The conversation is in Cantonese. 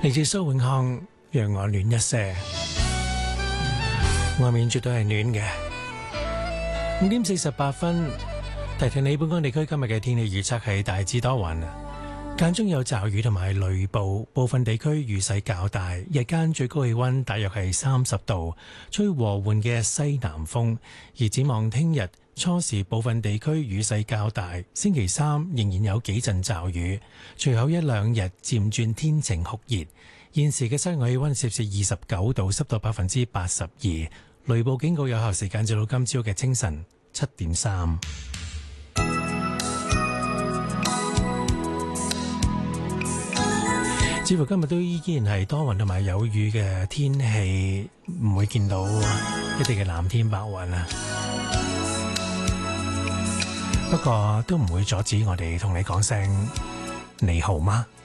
嚟自蘇永康，讓我暖一些。外面絕對係暖嘅。5:48，提提你本港地區今日嘅天氣預測係大致多雲，間中有驟雨同埋雷暴，部分地區雨勢較大。日間最高氣溫大約係30度，吹和緩嘅西南風。而展望聽日初時部分地區雨勢較大，星期三仍然有幾陣驟雨，隨後一兩日漸轉天晴酷熱。現時嘅室外氣溫攝氏29度，濕度82%，雷暴警告有效時間至到今朝嘅清晨7:3。似乎今日都依然係多雲同埋有雨嘅天氣，唔會見到一啲嘅藍天白雲啊。不過都唔會阻止我哋同你講聲你好嗎？